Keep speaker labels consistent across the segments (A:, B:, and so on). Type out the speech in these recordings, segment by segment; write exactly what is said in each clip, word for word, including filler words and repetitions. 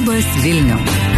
A: Labas Vilniau.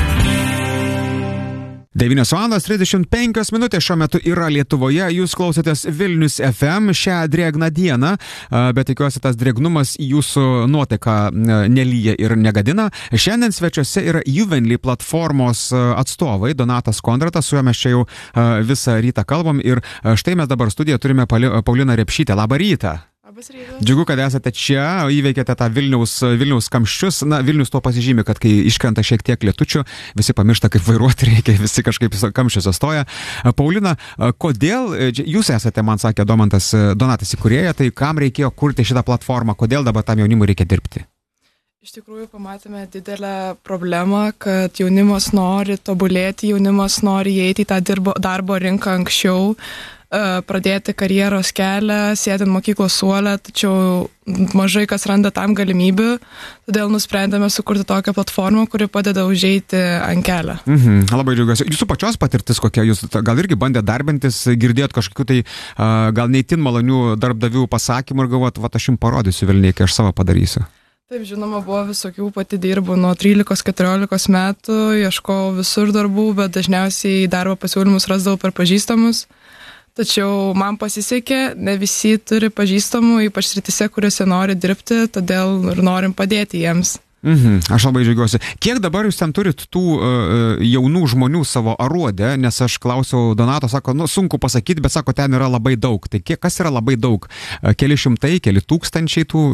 B: devynios valandos trisdešimt penkios minutės šiuo metu yra Lietuvoje, jūs klausotės Vilnius F M šią drėgną dieną, bet tikiuosi tas drėgnumas jūsų nuotaiką nelyja ir negadina. Šiandien svečiuose yra Juvenly platformos atstovai, Donatas Kondratas, su juo mes čia jau visą rytą kalbam ir štai mes dabar studijoje turime Pauliną Repšytę. Labą rytą. Džiugu, kad esate čia, įveikėte tą Vilniaus, Vilniaus kamščius. Na, Vilnius tuo pasižymi, kad kai iškrenta šiek tiek lietučių, visi pamiršta, kaip vairuoti reikia, visi kažkaip kamščiuose stoja. Paulina, kodėl, jūs esate, man sakė Domantas, Donatas įkūrėja, tai kam reikėjo kurti šitą platformą, kodėl dabar tam jaunimui reikia dirbti?
C: Iš tikrųjų, pamatėme didelę problemą, kad jaunimas nori tobulėti, jaunimas nori įeiti į tą dirbo, darbo rinką anksčiau, pradėti karjeros kelią, sėdint mokyklos suolę, tačiau mažai kas randa tam galimybių, todėl nusprendėme sukurti tokią platformą, kuri padeda užeiti ant kelią.
B: Mhm, labai džiaugiuosi. Jūsų pačios patirtis kokia? Jūs gal irgi bandėte darbintis, girdėjot kažkokių tai gal neįtin malonių darbdavių pasakymų ir galvojat, va, aš jums parodysiu Vilniuje, kai aš savo padarysiu?
C: Taip, žinoma, buvo visokių, pati dirbu nuo trylikos keturiolikos metų, ieškojau visur darbų, bet dažniausiai darbo pasiūlymus rasdavau per pažįstamus. Tačiau man pasisekė, ne visi turi pažįstamų, ypač srityse, kuriuose nori dirbti, todėl ir norim padėti jiems.
B: Mhm, aš labai džiaugiuosi. Kiek dabar jūs ten turit tų uh, jaunų žmonių savo aruode, nes aš klausiau Donato, sako, nu, sunku pasakyti, bet sako, ten yra labai daug. Tai kiek, kas yra labai daug? Keli šimtai, keli tūkstančiai tų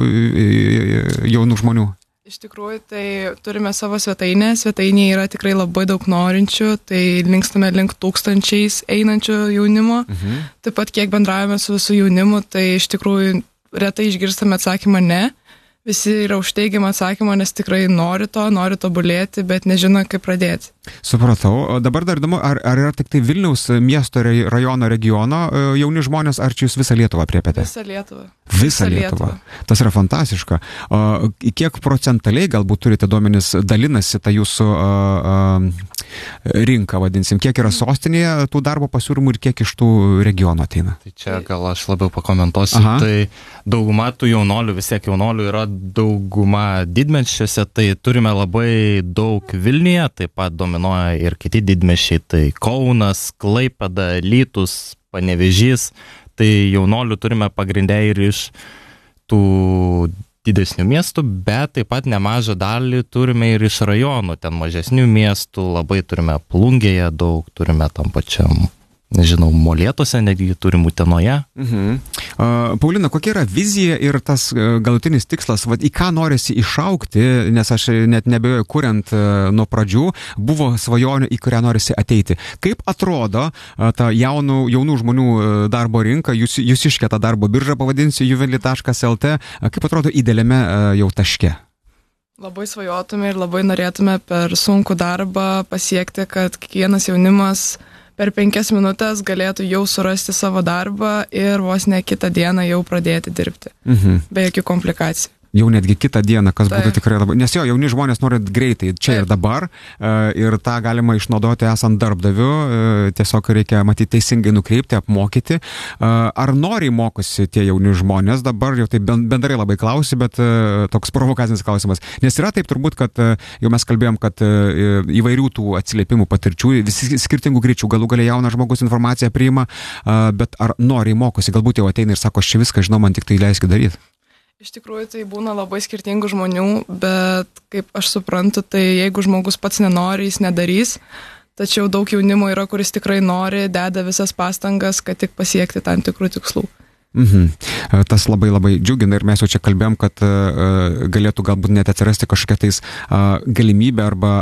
B: uh, jaunų žmonių?
C: Iš tikrųjų, tai turime savo svetainę, svetainėje yra tikrai labai daug norinčių, tai linkstame link tūkstančiais einančių jaunimo. Mhm. Taip pat kiek bendravome su visų jaunimu, tai iš tikrųjų retai išgirstame atsakymą ne. Visi yra už teigiamą atsakymą, nes tikrai nori to, nori tobulėti, bet nežino, kaip pradėti.
B: Supratau. O dabar dar įdomu, ar, ar yra tik tai Vilniaus miesto, rajono, regiono jauni žmonės, ar čia jūs visą Lietuvą apriepėte?
C: Visą Lietuvą.
B: Visą, visą Lietuvą. Lietuvą. Tas yra fantastiška. O kiek procentaliai galbūt turite duomenis, dalinasi tą jūsų a, a, rinką, vadinsim, kiek yra sostinėje tų darbo pasiūlymų ir kiek iš tų regionų ateina?
D: Tai čia gal aš labiau pakomentuosiu. Aha. Tai dauguma tų jaunolių, vis tiek jaunolių yra dauguma didmiesčiuose, tai turime labai daug Vilniuje, taip pat dominuoja ir kiti didmiesčiai, tai Kaunas, Klaipėda, Alytus, Panevėžys, tai jaunolių turime pagrindę ir iš tų didesnių miestų, bet taip pat nemažą dalį turime ir iš rajonų, ten mažesnių miestų, labai turime Plungėje daug, turime tam pačiam, nežinau, Molėtuose, netgi turim Utenoje.
B: Mhm. Uh, Paulina, kokia yra vizija ir tas uh, galutinis tikslas, vat, į ką norisi išaukti, nes aš net nebejoju, kuriant uh, nuo pradžių, buvo svajonių, į kurią norisi ateiti. Kaip atrodo uh, ta jaunų, jaunų žmonių uh, darbo rinka, jūs, jūs iškė tą darbo biržą, pavadinsiu juvenly taškas el tė, uh, kaip atrodo idealiame uh, jau taške?
C: Labai svajotume ir labai norėtume per sunkų darbą pasiekti, kad kiekvienas jaunimas per penkias minutės galėtų jau surasti savo darbą ir vos ne kitą dieną jau pradėti dirbti. Mhm. Be jokių komplikacijų.
B: Jau netgi kitą dieną, kas
C: Taip.
B: būtų tikrai labai... Nes jo, jauni žmonės nori greitai, čia Taip. Ir dabar, ir tą galima išnaudoti esant darbdaviu, tiesiog reikia matyti teisingai nukreipti, apmokyti. Ar noriai mokosi tie jauni žmonės dabar, jau tai bendrai labai klausi, bet toks provokacinis klausimas. Nes yra taip turbūt, kad jau mes kalbėjom, kad įvairių tų atsiliepimų patirčių, visi skirtingų greičių, galų galia jaunas žmogus informaciją priima, bet ar noriai mokosi, galbūt jau ateina ir sako, aš čia viską žinau, man tik tai leiskit daryti.
C: Iš tikrųjų, tai būna labai skirtingų žmonių, bet kaip aš suprantu, tai jeigu žmogus pats nenori, jis nedarys, tačiau daug jaunimo yra, kuris tikrai nori, deda visas pastangas, kad tik pasiekti tam tikrų tikslų.
B: Mhm. Tas labai labai džiugina ir mes jau čia kalbėjom, kad uh, galėtų galbūt net atsirasti kažkokia tais uh, galimybė arba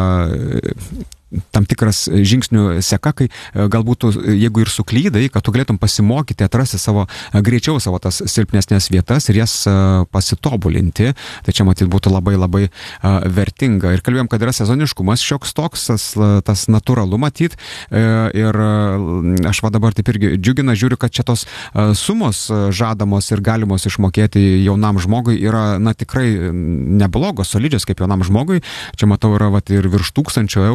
B: uh, tam tikras žingsnių seka, kai galbūt jeigu ir suklydai, kad tu galėtum pasimokyti, atrasti savo, greičiau savo tas silpnesnės vietas ir jas pasitobulinti. Tai čia matyt būtų labai labai vertinga. Ir kalbėjom, kad yra sezoniškumas šioks toks, tas, tas natūralu matyt. Ir aš va dabar taip irgi džiugina, žiūriu, kad čia tos sumos žadamos ir galimos išmokėti jaunam žmogui yra, na, tikrai neblogos, solidžios kaip jaunam žmogui. Čia matau yra va, ir virš tūkstančio eurų siekiant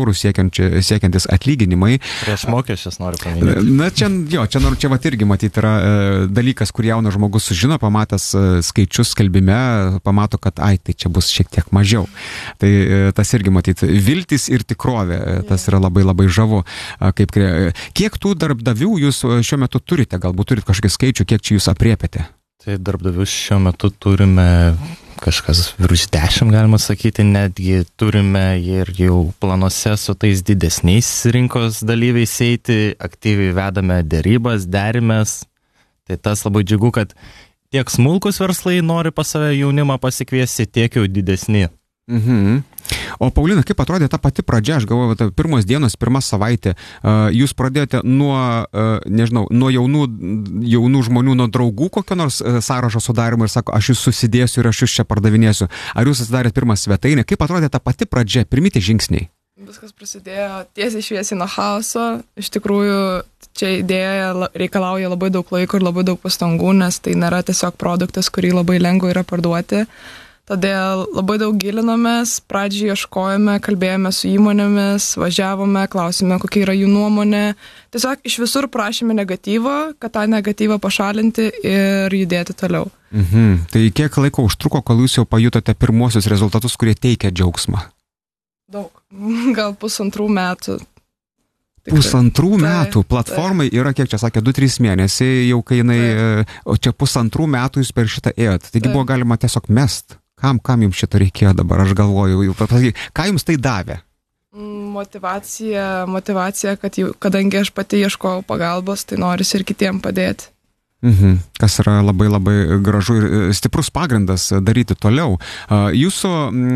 B: siekiantis atlyginimai.
D: Prieš mokesčius noriu paminėti.
B: Na, čia, jo, čia, čia vat irgi matyti yra e, dalykas, kur jaunas žmogus sužino, pamatęs e, skaičius skelbime, pamato, kad ai, tai čia bus šiek tiek mažiau. Tai e, tas irgi matyti viltis ir tikrovė, e, tas yra labai labai žavu. E, kaip, kiek tų darbdavių jūs šiuo metu turite? Galbūt turite kažkokį skaičių, kiek čia jūs apriepiate?
D: Tai darbdavių šiuo metu turime kažkas virš dešimt, galima sakyti, netgi turime ir jau planuose su tais didesniais rinkos dalyviais eiti, aktyviai vedame dėrybas, derimės. Tai tas labai džiugu, kad tiek smulkus verslai nori pas save jaunimą pasikviesti, tiek jau didesni.
B: Mhm. O Paulina, kaip atrodė ta pati pradžia, aš galvoju, pirmos dienos, pirma savaitė, jūs pradėjote nuo, nežinau, nuo jaunų, jaunų žmonių, nuo draugų kokio nors sąrašo sudarimo ir sako, aš jūs susidėsiu ir aš jūs čia pardavinėsiu. Ar jūs atsidarėt pirmą svetainę? Kaip atrodė ta pati pradžia, pirmi tie žingsniai?
C: Viskas prasidėjo tiesiai šviesiai nuo chaoso. Iš tikrųjų, čia idėja reikalauja labai daug laiko ir labai daug pastangų, nes tai nėra tiesiog produktas, kurį labai lengva yra parduoti. Todėl labai daug gilinomės, pradžiai ieškojome, kalbėjome su įmonėmis, važiavome, klausime, kokia yra jų nuomonė. Tiesiog iš visur prašėme negatyvą, kad tą negatyvą pašalinti ir judėti toliau.
B: Mhm. Tai kiek laiko užtruko, kol jūs jau pajutote pirmosius rezultatus, kurie teikia džiaugsmą?
C: Daug. Gal pusantrų metų.
B: Tikrai. Pusantrų tai, metų. Platformai tai. Yra, kiek čia sakė, du trys mėnesiai, jau kai jinai, tai. O čia pusantrų metų jūs per šitą ėjot. Taigi tai. Buvo galima tiesiog mest. Kam, kam jums šitą reikėjo dabar, aš galvoju, jau pasakyk, ką jums tai davė?
C: Motivacija, motivacija, kad jau, kadangi aš pati ieškojau pagalbos, tai norisi ir kitiem padėti.
B: Mhm. Kas yra labai labai gražu ir stiprus pagrindas daryti toliau. Jūsų,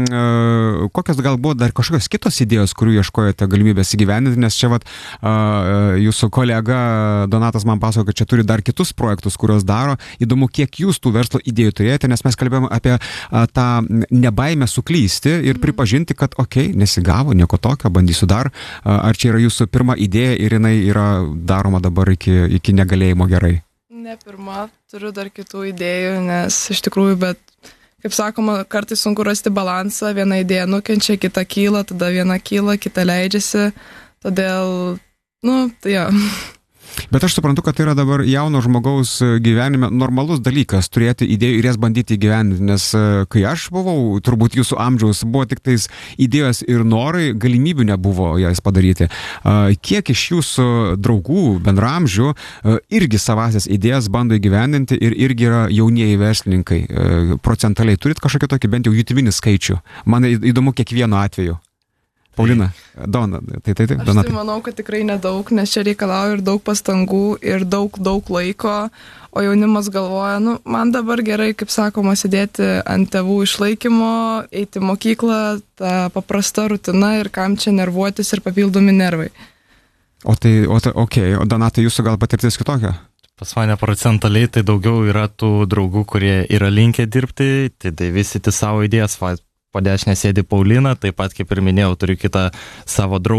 B: kokios gal buvo dar kažkokios kitos idėjos, kurių ieškojate galimybės įgyvendinti, nes čia vat, jūsų kolega Donatas man pasakojo, kad čia turi dar kitus projektus, kuriuos daro. Įdomu, kiek jūs tų verslo idėjų turėjote, nes mes kalbėjome apie tą nebaimę suklysti ir pripažinti, kad okei, okay, nesigavo, nieko tokio, bandysiu dar. Ar čia yra jūsų pirma idėja ir jinai yra daroma dabar iki, iki negalėjimo gerai?
C: Ne pirma, turiu dar kitų idėjų, nes iš tikrųjų, bet, kaip sakoma, kartais sunku rasti balansą, viena idėja nukenčia, kita kyla, tada viena kyla, kita leidžiasi, todėl, nu, tai jo.
B: Bet aš suprantu, kad tai yra dabar jauno žmogaus gyvenime normalus dalykas turėti idėjų ir jas bandyti įgyvendinti, nes kai aš buvau, turbūt jūsų amžiaus, buvo tik tais idėjos ir norai, galimybių nebuvo jas padaryti. Kiek iš jūsų draugų, bendraamžių irgi savasias idėjas bando įgyvendinti ir irgi yra jaunieji verslininkai? Procentaliai turit kažkokį tokį bent jau jutiminį skaičių? Man įdomu kiekvienu atveju. Paulina, Dona, tai tai taip, Donatai.
C: Aš tai manau, kad tikrai nedaug, nes čia reikalauja ir daug pastangų, ir daug, daug laiko, o jaunimas galvoja, nu, man dabar gerai, kaip sakoma, sėdėti ant tėvų išlaikymo, eiti į mokyklą, ta paprasta rutina ir kam čia nervuotis ir papildomi nervai.
B: O tai, o tai, okei, okay. O Donatai, jūsų gal patirtis kitokia?
D: Pas mane procentaliai tai daugiau yra tų draugų, kurie yra linkę dirbti, tai vystyti savo idėjas. Po dešinę sėdi Paulina, taip pat kaip ir minėjau, turiu kitą savo draugą.